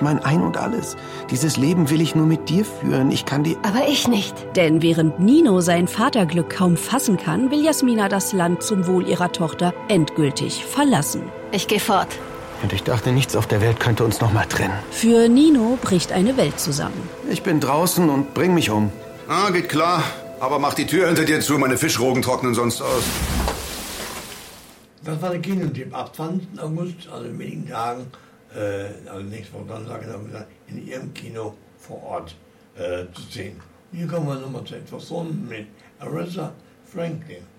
mein Ein und Alles. Dieses Leben will ich nur mit dir führen. Ich kann die... Aber ich nicht. Denn während Nino sein Vaterglück kaum fassen kann, will Jasmina das Land zum Wohl ihrer Tochter endgültig verlassen. Ich gehe fort. Und ich dachte, nichts auf der Welt könnte uns noch mal trennen. Für Nino bricht eine Welt zusammen. Ich bin draußen und bring mich um. Ah, geht klar. Aber mach die Tür hinter dir zu, meine Fischrogen trocknen sonst aus. Das war der Kinotipp. Ab 20. August, also in wenigen Tagen, also nächste Woche Donnerstag, in Ihrem Kino vor Ort zu sehen. Hier kommen wir nochmal zu etwas Sonnen mit Aretha Franklin.